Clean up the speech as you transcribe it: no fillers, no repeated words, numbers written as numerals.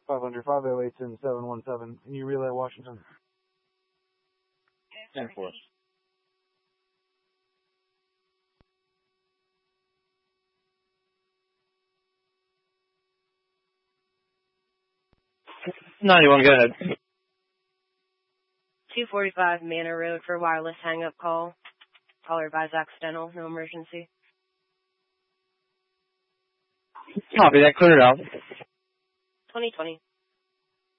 500-508-717. Can you relay Washington? 10-4. Go ahead. 245 Manor Road for wireless hang-up call. Caller advised accidental, no emergency. Copy that, clear it out. 2020.